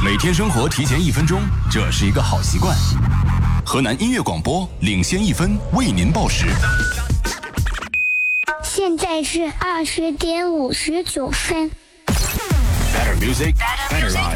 每天生活提前1分钟，这是一个好习惯。河南音乐广播领先1分，为您报时。 现在是20:59。 Better music, better life.